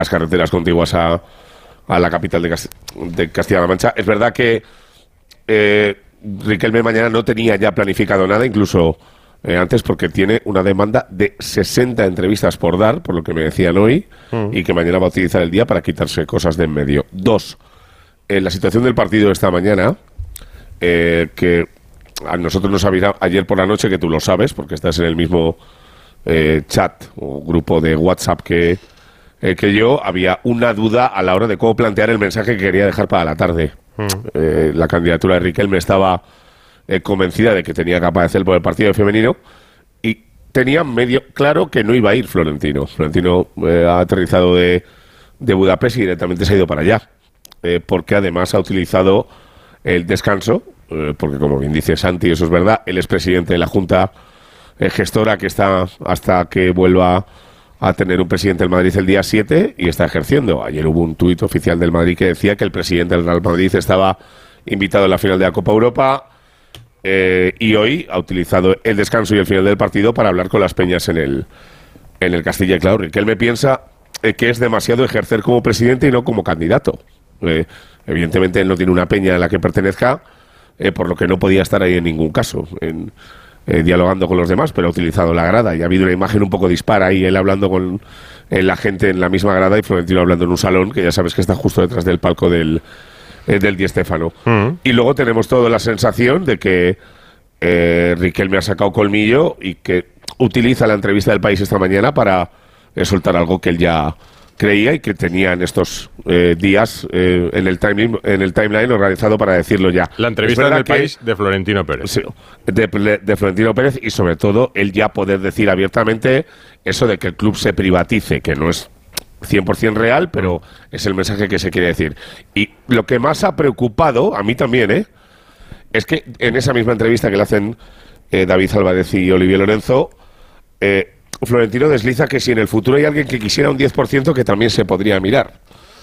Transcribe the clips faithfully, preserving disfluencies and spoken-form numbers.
las carreteras contiguas a, a la capital de, Cast de Castilla-La Mancha. Es verdad que eh, Riquelme mañana no tenía ya planificado nada, incluso eh, antes, porque tiene una demanda de sesenta entrevistas por dar, por lo que me decían hoy, mm. y que mañana va a utilizar el día para quitarse cosas de en medio. Dos, en la situación del partido de esta mañana, eh, que a nosotros nos avisó ayer por la noche, que tú lo sabes, porque estás en el mismo eh, chat o grupo de WhatsApp que, eh, que yo, había una duda a la hora de cómo plantear el mensaje que quería dejar para la tarde. Mm. Eh, la candidatura de Riquelme estaba eh, convencida de que tenía que aparecer por el partido femenino y tenía medio claro que no iba a ir Florentino. Florentino eh, ha aterrizado de, de Budapest y directamente se ha ido para allá, eh, porque además ha utilizado el descanso, eh, porque como bien dice Santi, eso es verdad, él es presidente de la Junta eh, Gestora, que está hasta que vuelva a tener un presidente del Madrid el día siete, y está ejerciendo. Ayer hubo un tuit oficial del Madrid que decía que el presidente del Real Madrid estaba invitado a la final de la Copa Europa, eh, y hoy ha utilizado el descanso y el final del partido para hablar con las peñas en el, en el Castilla y claro, Riquelme piensa eh, que es demasiado ejercer como presidente y no como candidato. Eh, evidentemente él no tiene una peña a la que pertenezca, eh, por lo que no podía estar ahí en ningún caso, en, eh, dialogando con los demás, pero ha utilizado la grada y ha habido una imagen un poco dispara ahí, él hablando con eh, la gente en la misma grada y Florentino hablando en un salón que ya sabes que está justo detrás del palco del, eh, del Di Stéfano. Uh-huh. Y luego tenemos toda la sensación de que eh, Riquelme ha sacado colmillo y que utiliza la entrevista del País esta mañana para eh, soltar algo que él ya creía y que tenía en estos eh, días eh, en el timeline, en el timeline organizado para decirlo ya. La entrevista del País de Florentino Pérez. Sí, de, de Florentino Pérez, y sobre todo él ya poder decir abiertamente eso de que el club se privatice, que no es cien por cien real, pero es el mensaje que se quiere decir. Y lo que más ha preocupado, a mí también, ¿eh? es que en esa misma entrevista que le hacen eh, David Álvarez y Olivier Lorenzo, eh, Florentino desliza que si en el futuro hay alguien que quisiera un diez por ciento, que también se podría mirar.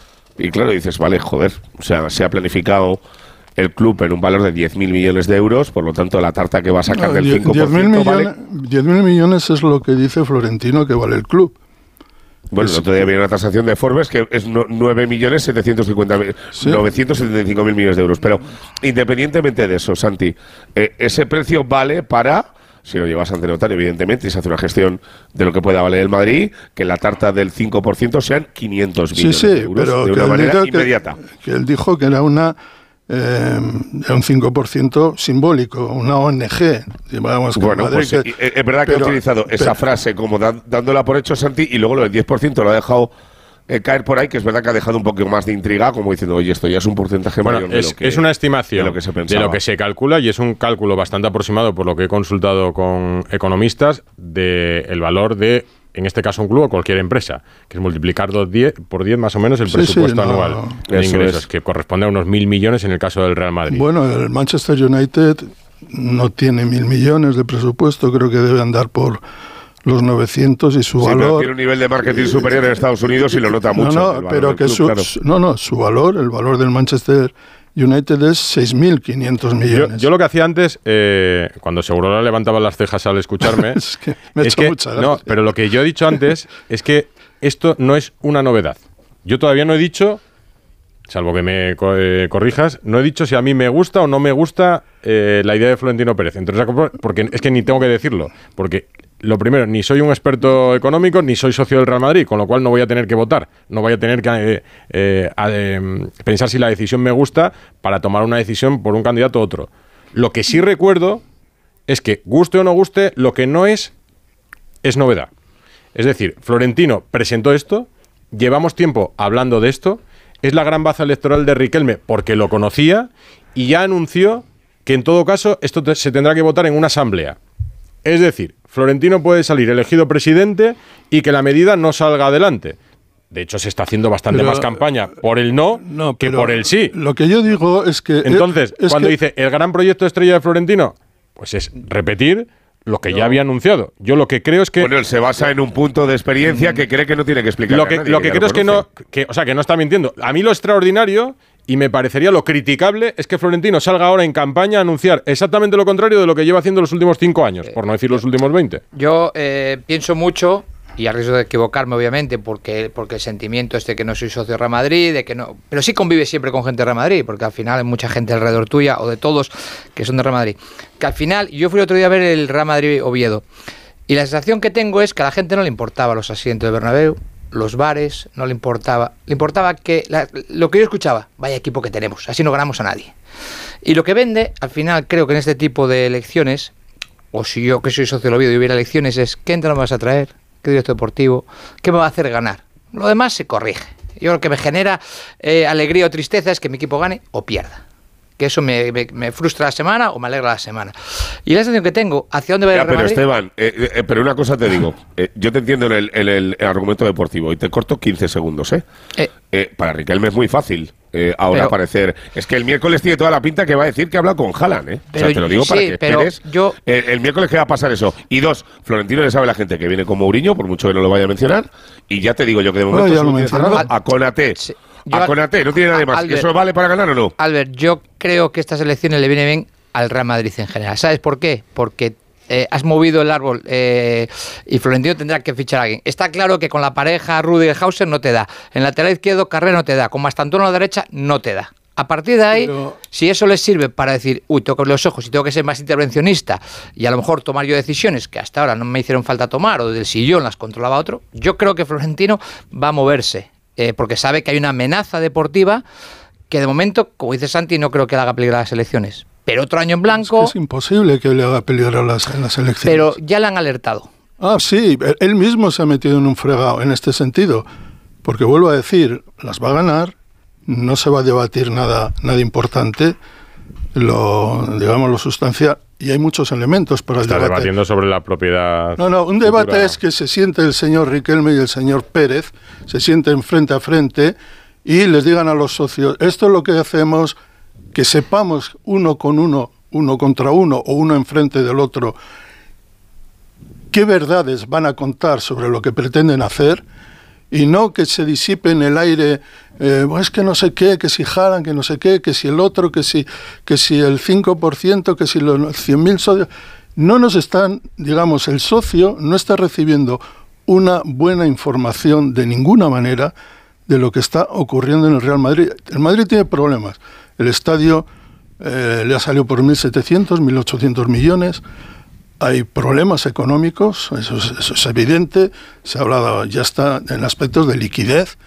Y claro, dices, vale, joder, o sea, se ha planificado el club en un valor de diez mil millones de euros, por lo tanto la tarta que va a sacar no, del cinco por ciento vale... diez mil millones es lo que dice Florentino que vale el club. Bueno, el otro día había una tasación de Forbes que es nueve millones setecientos cincuenta mil, sí. novecientos setenta y cinco mil millones de euros. Pero independientemente de eso, Santi, eh, ese precio vale para... Si lo llevas ante notario, evidentemente, y se hace una gestión de lo que pueda valer el Madrid, que la tarta del cinco por ciento sean quinientos millones sí, sí, de euros pero de una manera inmediata. Que, que él dijo que era una eh, un cinco por ciento simbólico, una O N G. Digamos, bueno, Madrid, pues que, es verdad que pero, ha utilizado esa pero, frase como da, dándola por hecho, Santi, y luego lo del diez por ciento lo ha dejado Eh, caer por ahí, que es verdad que ha dejado un poco más de intriga, como diciendo, oye, esto ya es un porcentaje bueno, mayor es, de lo que es una estimación de lo que se de lo que se calcula, y es un cálculo bastante aproximado, por lo que he consultado con economistas, del de valor de, en este caso, un club o cualquier empresa, que es multiplicar dos diez, por diez más o menos el sí, presupuesto sí, no, anual de ingresos, es. que corresponde a unos mil millones en el caso del Real Madrid. Bueno, el Manchester United no tiene mil millones de presupuesto, creo que debe andar por los novecientos y su sí, valor... Pero tiene un nivel de marketing superior en Estados Unidos y lo nota mucho. No, no, pero que club, su, claro. no, no, su valor, el valor del Manchester United es seis mil quinientos millones. Yo, yo lo que hacía antes, eh, cuando Segurola levantaba las cejas al escucharme... es que me es que, mucha no, pero lo que yo he dicho antes es que esto no es una novedad. Yo todavía no he dicho, salvo que me eh, corrijas, no he dicho si a mí me gusta o no me gusta eh, la idea de Florentino Pérez. Entonces, porque es que ni tengo que decirlo, porque... Lo primero, ni soy un experto económico, ni soy socio del Real Madrid, con lo cual no voy a tener que votar, no voy a tener que eh, eh, eh, pensar si la decisión me gusta para tomar una decisión por un candidato u otro. Lo que sí recuerdo es que, guste o no guste, lo que no es, es novedad. Es decir, Florentino presentó esto, llevamos tiempo hablando de esto, es la gran baza electoral de Riquelme porque lo conocía y ya anunció que en todo caso esto te, se tendrá que votar en una asamblea. Es decir, Florentino puede salir elegido presidente y que la medida no salga adelante. De hecho, se está haciendo bastante pero, más campaña por el no, no que por el sí. Lo que yo digo es que... Entonces, es cuando que... dice el gran proyecto estrella de Florentino, pues es repetir lo que no. ya había anunciado. Yo lo que creo es que... Bueno, él se basa en un punto de experiencia que cree que no tiene que explicar lo que, a nadie. Lo que, que creo es que no... Que, o sea, que no está mintiendo. A mí lo extraordinario... Y me parecería lo criticable es que Florentino salga ahora en campaña a anunciar exactamente lo contrario de lo que lleva haciendo los últimos cinco años, por no decir los últimos veinte. Yo eh, pienso mucho y a riesgo de equivocarme obviamente, porque, porque el sentimiento este que no soy socio de Real Madrid, de que no, pero sí convive siempre con gente de Real Madrid, porque al final hay mucha gente alrededor tuya o de todos que son de Real Madrid. Que al final, yo fui el otro día a ver el Real Madrid Oviedo, y la sensación que tengo es que a la gente no le importaba los asientos de Bernabéu, los bares, no le importaba, le importaba que la, lo que yo escuchaba, vaya equipo que tenemos, así no ganamos a nadie. Y lo que vende, al final creo que en este tipo de elecciones, o si yo que soy socio del Oviedo y hubiera elecciones, es ¿qué entrada me vas a traer? ¿Qué director deportivo? ¿Qué me va a hacer ganar? Lo demás se corrige. Yo lo que me genera eh, alegría o tristeza es que mi equipo gane o pierda. Que eso me, me, me frustra la semana o me alegra la semana. Y la sensación que tengo, ¿hacia dónde va ya, el Real pero Madrid? Esteban, eh, eh, pero una cosa te digo. Eh, yo te entiendo en el, en el argumento deportivo y te corto quince segundos, ¿eh? eh. eh para Riquelme es muy fácil. Eh, ahora pero, aparecer. Es que el miércoles tiene toda la pinta que va a decir que ha hablado con Haaland, ¿eh? Pero, o sea, te lo digo sí, para que esperes. Yo, eh, el miércoles que va a pasar eso. Y dos, Florentino le sabe a la gente que viene con Mourinho, por mucho que no lo vaya a mencionar. Y ya te digo yo que de momento bueno, ya lo cerrado a Konaté. Sí, a Konaté, no tiene nada más. Albert, ¿Eso vale para ganar o no? Albert, yo creo que estas elecciones le vienen bien al Real Madrid en general. ¿Sabes por qué? Porque Eh, has movido el árbol eh, y Florentino tendrá que fichar a alguien. Está claro que con la pareja Rüdiger Hauser no te da. En la lateral izquierdo Carrera no te da. Con Mastantuono a la derecha no te da. A partir de ahí, pero, si eso les sirve para decir, uy, tengo que abrir los ojos y tengo que ser más intervencionista y a lo mejor tomar yo decisiones que hasta ahora no me hicieron falta tomar o del sillón las controlaba otro, yo creo que Florentino va a moverse eh, porque sabe que hay una amenaza deportiva que de momento, como dice Santi, no creo que le haga peligrar las elecciones. Pero otro año en blanco... Es, que es imposible que le haga peligrar las, en las elecciones. Pero ya le han alertado. Ah, sí, él mismo se ha metido en un fregado en este sentido. Porque vuelvo a decir, las va a ganar, no se va a debatir nada, nada importante, lo, digamos, lo sustancial, y hay muchos elementos para el Está debate. debatiendo sobre la propiedad... No, no, un futura. debate es que se siente el señor Riquelme y el señor Pérez, se sienten frente a frente y les digan a los socios, esto es lo que hacemos... que sepamos uno con uno, uno contra uno o uno enfrente del otro, qué verdades van a contar sobre lo que pretenden hacer y no que se disipe en el aire, eh, es que no sé qué, que si jalan, que no sé qué, que si el otro, que si, que si el cinco por ciento, que si los cien mil socios. No nos están, digamos, el socio no está recibiendo una buena información de ninguna manera de lo que está ocurriendo en el Real Madrid. El Madrid tiene problemas. El estadio eh, le ha salido por mil setecientos, mil ochocientos millones. Hay problemas económicos, eso es, eso es evidente. Se ha hablado, ya está, en aspectos de liquidez.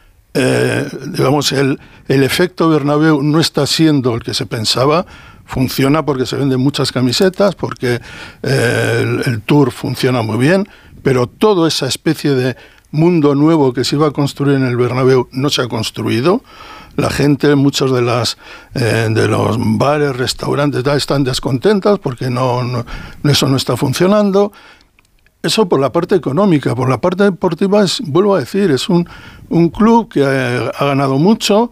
Eh, digamos, el, el efecto Bernabéu no está siendo el que se pensaba. Funciona porque se venden muchas camisetas, porque eh, el, el Tour funciona muy bien, pero toda esa especie de mundo nuevo que se iba a construir en el Bernabéu no se ha construido. La gente, muchos de las eh, de los bares, restaurantes, tal, están descontentas porque no, no eso no está funcionando. Eso por la parte económica. Por la parte deportiva, es, vuelvo a decir, es un, un club que ha, ha ganado mucho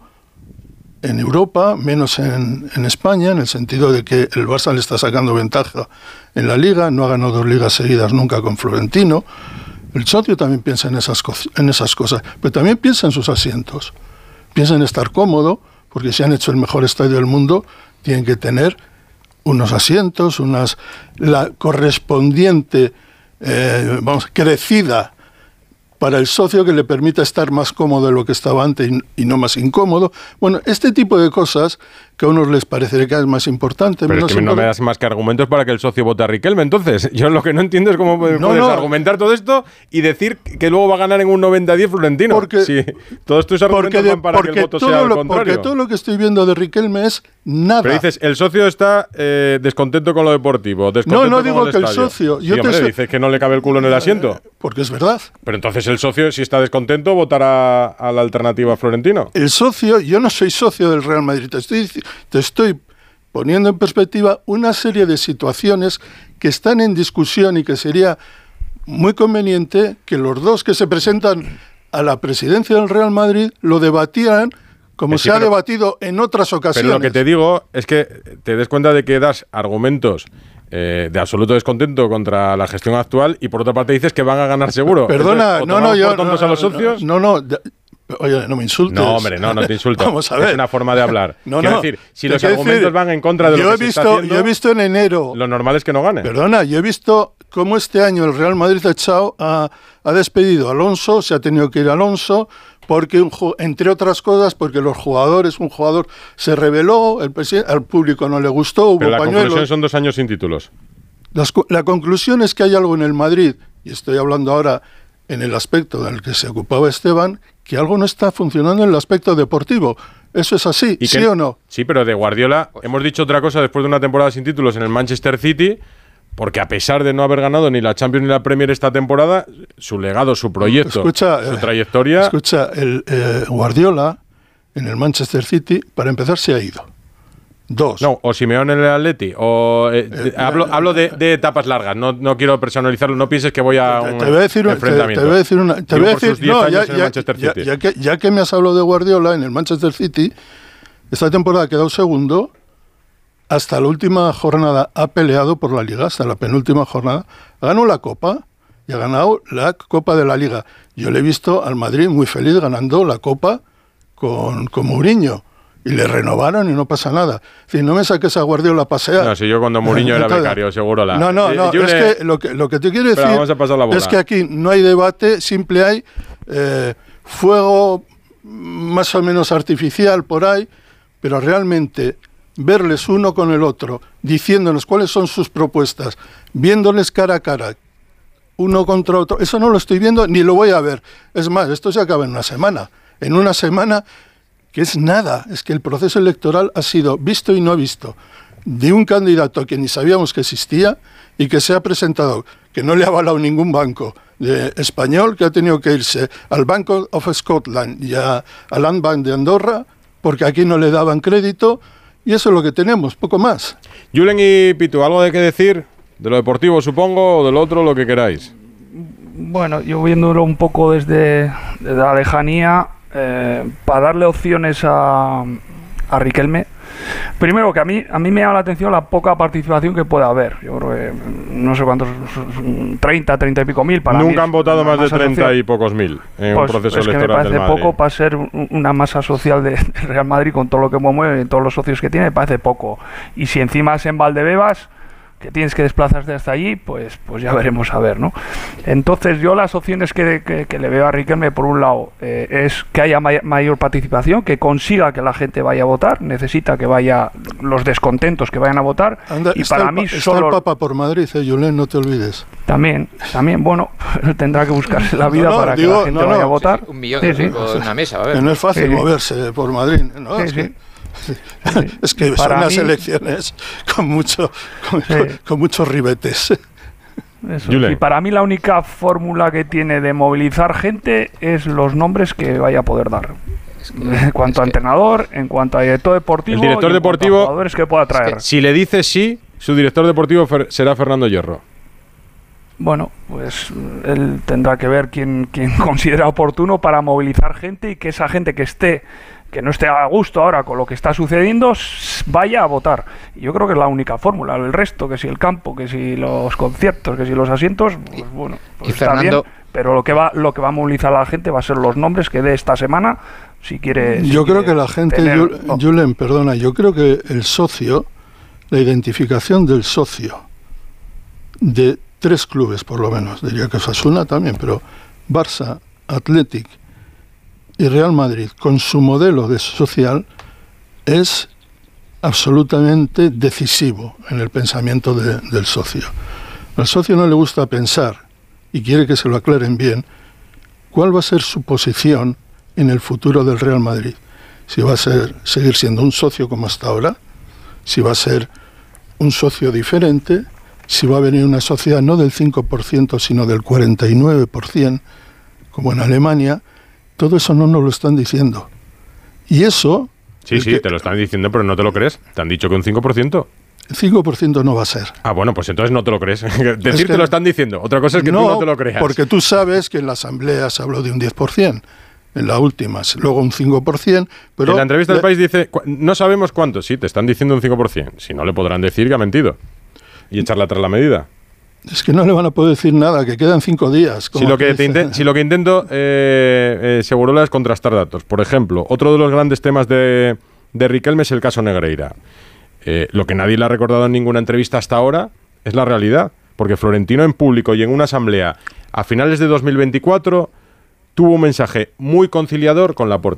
en Europa, menos en, en España, en el sentido de que el Barça le está sacando ventaja en la Liga, no ha ganado dos ligas seguidas nunca con Florentino. El socio también piensa en esas, en esas cosas, pero también piensa en sus asientos. Piensa en estar cómodo, porque si han hecho el mejor estadio del mundo, tienen que tener unos asientos, unas la correspondiente, eh, vamos, crecida para el socio que le permita estar más cómodo de lo que estaba antes y, y no más incómodo. Bueno, este tipo de cosas que a unos les parecerá que es más importante. Pero es que no me das más que argumentos para que el socio vote a Riquelme. Entonces, yo lo que no entiendo es cómo no, puedes no. argumentar todo esto y decir que luego va a ganar en un noventa diez Florentino. Porque sí, todos estos argumentos de, van para que el voto sea al lo, contrario. Porque todo lo que estoy viendo de Riquelme es nada. Pero dices, el socio está eh, descontento con lo deportivo, descontento No, no con digo el que estadio. el socio... Yo sí, hombre, te dices que no le cabe el culo en el asiento. Eh, porque es verdad. Pero entonces el socio, si está descontento, votará a la alternativa Florentino. El socio, yo no soy socio del Real Madrid, te estoy, te estoy poniendo en perspectiva una serie de situaciones que están en discusión y que sería muy conveniente que los dos que se presentan a la presidencia del Real Madrid lo debatieran como es se que, ha pero, debatido en otras ocasiones. Pero lo que te digo es que te des cuenta de que das argumentos eh, de absoluto descontento contra la gestión actual y por otra parte dices que van a ganar seguro. Perdona, Entonces, no, no, yo... ¿Por tontos no, a los socios? No, no, no Oye, no me insultes. No, hombre, no, no te insulto. Vamos a ver. Es una forma de hablar. No, Quiero no. decir, si Te los quiero argumentos decir, van en contra de yo lo he que visto, se está haciendo, yo he visto en enero... lo normal es que no gane. Perdona, yo he visto cómo este año el Real Madrid ha, echado, ha, ha despedido a Alonso, se ha tenido que ir Alonso, porque un, entre otras cosas, porque los jugadores, un jugador se rebeló, el al público no le gustó, hubo Pero la pañuelos. conclusión son dos años sin títulos. Las, la conclusión es que hay algo en el Madrid, y estoy hablando ahora en el aspecto del que se ocupaba Esteban, que algo no está funcionando en el aspecto deportivo. ¿Eso es así? ¿Y ¿Sí que, o no? Sí, pero de Guardiola hemos dicho otra cosa después de una temporada sin títulos en el Manchester City, porque a pesar de no haber ganado ni la Champions ni la Premier esta temporada, su legado, su proyecto, escucha, su eh, trayectoria... Escucha, el eh, Guardiola en el Manchester City, para empezar, se ha ido. Dos. No, o Simeone en el Atleti, o... Eh, Eh, hablo eh, hablo de, de etapas largas, no, no quiero personalizarlo, no pienses que voy a Te, un te voy a decir, un- te, enfrentamiento. te voy a decir una. Te Digo, voy a por sus decir, diez no, años ya, en el ya- Manchester ya- City. ya que, ya que me has hablado de Guardiola en el Manchester City, esta temporada ha quedado segundo. Hasta la última jornada ha peleado por la Liga, hasta la penúltima jornada. Ganó la Copa y ha ganado la Copa de la Liga. Yo le he visto al Madrid muy feliz ganando la Copa con, con Mourinho. Y le renovaron y no pasa nada. Si no me saques a Guardiola a pasear. No, si yo cuando Mourinho era Entonces, becario, seguro la... No, no, Eh, no. yo Es le- que lo que lo que te quiero decir Pero vamos a pasar la bola. es que aquí no hay debate, simple hay eh, fuego más o menos artificial por ahí, pero realmente verles uno con el otro, diciéndonos cuáles son sus propuestas, viéndoles cara a cara, uno contra otro, eso no lo estoy viendo ni lo voy a ver. Es más, esto se acaba en una semana. En una semana, que es nada, es que el proceso electoral ha sido visto y no visto de un candidato que ni sabíamos que existía y que se ha presentado, que no le ha avalado ningún banco de español, que ha tenido que irse al Bank of Scotland y a, al Land Bank de Andorra, porque aquí no le daban crédito, y eso es lo que tenemos, poco más. Julen y Pitu, ¿algo de qué decir? De lo deportivo, supongo, o de lo otro, lo que queráis. Bueno, yo viéndolo un poco desde, desde la lejanía, eh, para darle opciones a, a Riquelme. Primero, que a mí a mí me llama la atención la poca participación que puede haber. Yo creo que no sé cuántos, treinta, treinta y pico mil. Para Nunca mí han votado más de masa treinta social. y pocos mil en Pues, un proceso es que me electoral parece del Madrid. poco para ser un- una masa social de del Real Madrid con todo lo que mueve y todos los socios que tiene, me parece poco. Y si encima es en Valdebebas, que tienes que desplazarte hasta allí, pues pues ya veremos a ver, ¿no? Entonces yo las opciones que, que, que le veo a Riquelme, por un lado, eh, es que haya may- mayor participación, que consiga que la gente vaya a votar, necesita que vaya los descontentos que vayan a votar, Anda, y está para el, mí pa- está solo... el Papa por Madrid, eh, Julen, no te olvides. También, también, bueno, tendrá que buscarse la vida No, no, para que digo, la gente no, no. vaya a votar. Un millón Sí, de sí. euros en una mesa, a ver. Que no es fácil Sí, sí. moverse por Madrid, ¿no? Sí, es, sí. Que, es que son Para unas mí- elecciones con mucho con, Sí. con- con muchos ribetes. Eso. Yule. Y para mí la única fórmula que tiene de movilizar gente es los nombres que vaya a poder dar. En cuanto a es que- entrenador, en cuanto a director deportivo, El director y en cuanto a deportivo- jugadores que pueda traer. Si le dice sí, su director deportivo fer- será Fernando Hierro. Bueno, pues él tendrá que ver quién, quién considera oportuno para movilizar gente y que esa gente que esté que no esté a gusto ahora con lo que está sucediendo s- vaya a votar. Y yo creo que es la única fórmula. El resto, que si el campo, que si los conciertos, que si los asientos, pues bueno, pues y está Fernando- bien. Pero lo que va lo que va a movilizar a la gente va a ser los nombres que dé esta semana, si quiere. si Yo creo quiere que la gente, tener- Jul- oh, Julen, perdona, yo creo que el socio, la identificación del socio de tres clubes por lo menos, diría que Osasuna también, pero Barça, Athletic y Real Madrid, con su modelo de social, es absolutamente decisivo en el pensamiento de- del socio. Al socio no le gusta pensar, y quiere que se lo aclaren bien, cuál va a ser su posición en el futuro del Real Madrid. Si va a ser seguir siendo un socio como hasta ahora, si va a ser un socio diferente, si va a venir una sociedad no del cinco por ciento, sino del cuarenta y nueve por ciento, como en Alemania. Todo eso no nos lo están diciendo. Y eso, Sí, el sí, que- te lo están diciendo, pero no te lo crees. Te han dicho que un cinco por ciento. el cinco por ciento no va a ser. Ah, bueno, pues entonces no te lo crees. Decir que- te lo están diciendo. Otra cosa es que tú no te lo creas. porque tú sabes que en la asamblea se habló de un diez por ciento, en la última, luego un cinco por ciento, pero... en la entrevista del le- país dice, "Cu- no sabemos cuánto. Sí, te están diciendo un cinco por ciento. Si no, le podrán decir que ha mentido. Y echarle atrás la medida. Es que no le van a poder decir nada, que quedan cinco días. Si lo que, te inten- si lo que intento, eh, eh, Segurola, es contrastar datos. Por ejemplo, otro de los grandes temas de, de Riquelme es el caso Negreira. Eh, lo que nadie le ha recordado en ninguna entrevista hasta ahora es la realidad. Porque Florentino en público y en una asamblea a finales de dos mil veinticuatro tuvo un mensaje muy conciliador con Laporta.